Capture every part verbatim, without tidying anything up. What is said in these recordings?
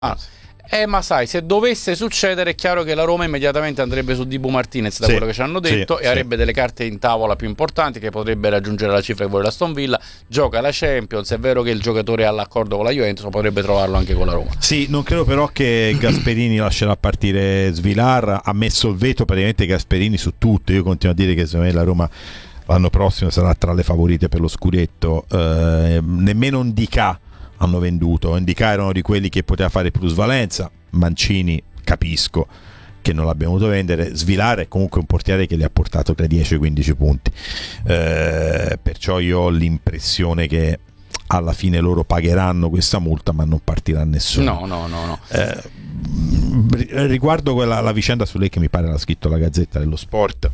Ah. Eh, ma sai, se dovesse succedere è chiaro che la Roma immediatamente andrebbe su Dibu Martinez, da sì, quello che ci hanno detto, sì, e avrebbe sì. delle carte in tavola più importanti, che potrebbe raggiungere la cifra che vuole l'Aston Villa. Gioca la Champions, è vero che il giocatore ha l'accordo con la Juventus, ma potrebbe trovarlo anche con la Roma. Sì, non credo però che Gasperini lascerà partire Svilar. Ha messo il veto praticamente Gasperini su tutto. Io continuo a dire che secondo me la Roma l'anno prossimo sarà tra le favorite per lo scudetto. Eh, nemmeno Ndicà hanno venduto. Ndicà erano di quelli che poteva fare plusvalenza. Mancini capisco che non l'abbiamo voluto vendere. Svilar è comunque un portiere che gli ha portato tra dieci e quindici punti, eh, perciò io ho l'impressione che alla fine loro pagheranno questa multa, ma non partirà nessuno. No, no, no, no. Eh, riguardo quella, la vicenda su lei, che mi pare l'ha scritto la Gazzetta dello Sport,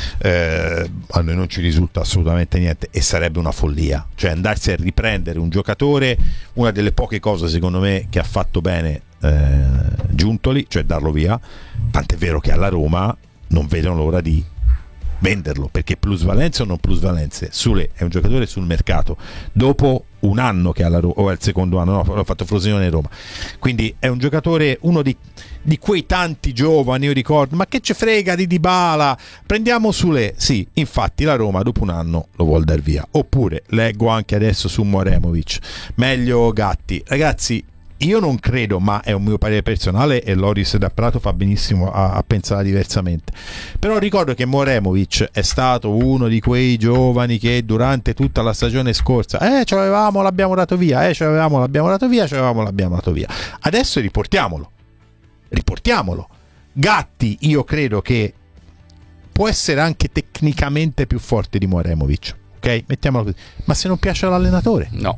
eh, a noi non ci risulta assolutamente niente, e sarebbe una follia, cioè andarsi a riprendere un giocatore. Una delle poche cose secondo me che ha fatto bene eh, Giuntoli, cioè darlo via, tant'è vero che alla Roma non vedono l'ora di venderlo, perché plusvalenze o non plusvalenze, Sule è un giocatore sul mercato dopo un anno che alla Roma, o è il secondo anno, no, l'ho fatto Frosinone in Roma, quindi è un giocatore, uno di, di quei tanti giovani. Io ricordo, ma che ce frega di Dybala, prendiamo Sule. Sì, infatti la Roma dopo un anno lo vuol dar via. Oppure leggo anche adesso su Moremovic, meglio Gatti. Ragazzi, io non credo, ma è un mio parere personale e Loris da Prato fa benissimo a, a pensare diversamente, però ricordo che Moremovic è stato uno di quei giovani che durante tutta la stagione scorsa eh ce l'avevamo, l'abbiamo dato via, eh ce l'avevamo, l'abbiamo dato via, ce l'avevamo, l'abbiamo dato via. Adesso riportiamolo riportiamolo Gatti io credo che può essere anche tecnicamente più forte di Moremovic, ok? Mettiamolo così, ma se non piace all'allenatore, no.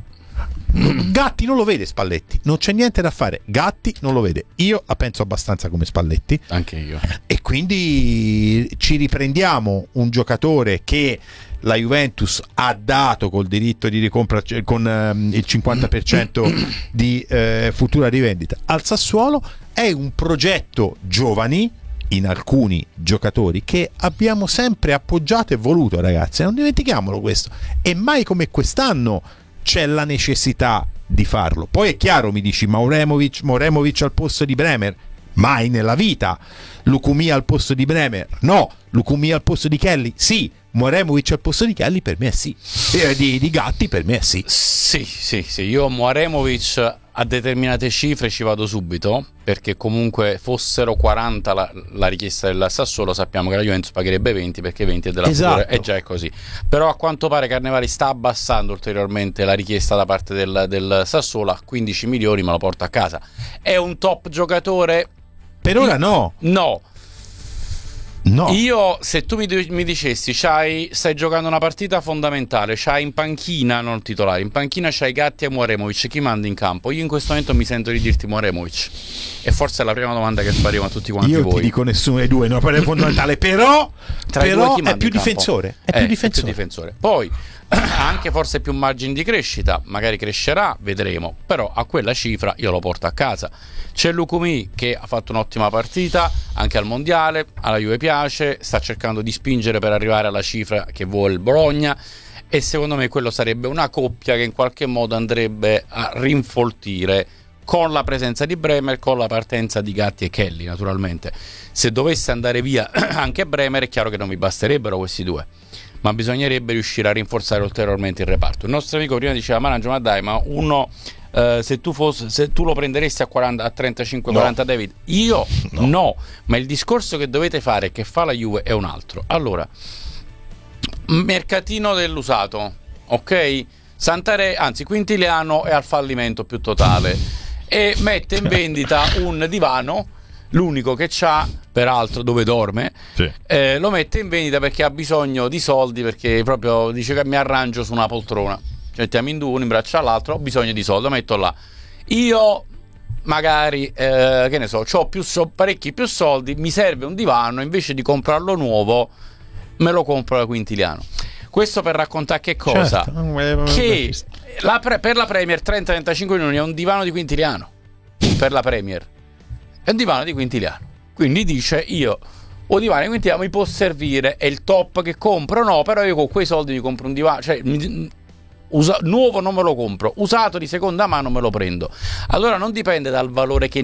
Gatti non lo vede Spalletti, non c'è niente da fare. Gatti non lo vede. Io la penso abbastanza come Spalletti, anche io, e quindi ci riprendiamo un giocatore che la Juventus ha dato col diritto di ricompra, con um, il cinquanta per cento di eh, futura rivendita al Sassuolo. È un progetto giovani in alcuni giocatori che abbiamo sempre appoggiato e voluto, ragazzi, non dimentichiamolo questo, e mai come quest'anno c'è la necessità di farlo. Poi è chiaro, mi dici Moremovic, Moremovic al posto di Bremer, mai nella vita. Lukumi al posto di Bremer, no. Lukumi al posto di Kelly, sì. Moremovic al posto di Kelly, per me è sì. Eh, di, di Gatti per me è sì. Sì, sì, sì. Io Moremovic a determinate cifre ci vado subito, perché comunque fossero quaranta la, la richiesta del Sassuolo, sappiamo che la Juventus pagherebbe venti, perché venti è della esatto. Futura, e già è così. Però a quanto pare Carnevali sta abbassando ulteriormente la richiesta da parte del, del Sassuolo a quindici milioni, me lo porto a casa. È un top giocatore? Per ora no. No. No. Io, se tu mi, mi dicessi c'hai, stai giocando una partita fondamentale, c'hai in panchina, non titolare, in panchina c'hai Gatti e Moremovic, chi manda in campo? Io in questo momento mi sento di dirti Moremovic, e forse è la prima domanda che faremo a tutti quanti io voi. Io ti dico nessuno dei due, no, è fondamentale, però, Tra però due, è più difensore, è, è, più difensore. è più difensore. Poi ha anche forse più margini di crescita, magari crescerà, vedremo, però a quella cifra io lo porto a casa. C'è Lukumi che ha fatto un'ottima partita anche al mondiale, alla Juve piace, sta cercando di spingere per arrivare alla cifra che vuole il Bologna, e secondo me quello sarebbe una coppia che in qualche modo andrebbe a rinfoltire con la presenza di Bremer, con la partenza di Gatti e Kelly. Naturalmente se dovesse andare via anche Bremer è chiaro che non mi basterebbero questi due, ma bisognerebbe riuscire a rinforzare ulteriormente il reparto. Il nostro amico prima diceva Marangio, ma dai, ma uno Uh, se tu fosse, se tu lo prenderesti a quaranta, a trentacinque quaranta, no. David, io no. no, ma il discorso che dovete fare, che fa la Juve, è un altro. Allora, mercatino dell'usato, ok? Santare, anzi Quintiliano è al fallimento più totale e mette in vendita un divano, l'unico che c'ha, peraltro dove dorme, sì. eh, lo mette in vendita perché ha bisogno di soldi, perché proprio dice che mi arrangio su una poltrona. Mettiamo in due, uno in braccio all'altro, ho bisogno di soldi, lo metto là. Io magari, eh, che ne so, ho più so, parecchi più soldi, mi serve un divano, invece di comprarlo nuovo, me lo compro da Quintiliano. Questo per raccontare che cosa? Certo. Che la pre- per la Premier trenta trentacinque milioni è un divano di Quintiliano. Per la Premier è un divano di Quintiliano. Quindi dice, io o divano di Quintiliano mi può servire, è il top che compro, no, però io con quei soldi mi compro un divano, cioè mi, Usa- nuovo non me lo compro, usato di seconda mano me lo prendo. Allora non dipende dal valore che